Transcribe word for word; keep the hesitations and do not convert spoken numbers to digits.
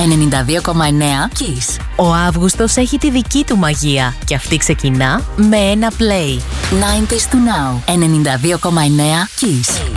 ενενήντα δύο κόμμα εννέα Kiss. Ο Αύγουστος έχει τη δική του μαγεία και αυτή ξεκινά με ένα play. ενενήντα του Now. ενενήντα δύο κόμμα εννέα Kiss.